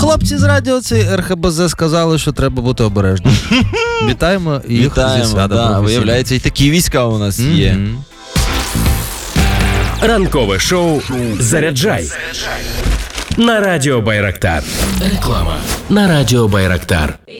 Хлопці з радіо цей РХБЗ сказали, що треба бути обережним. Вітаємо їх зі святом. Да, виявляється, і такі війська у нас є. Ранкове шоу «Заряджай» на Радіо Байрактар. Реклама на Радіо Байрактар.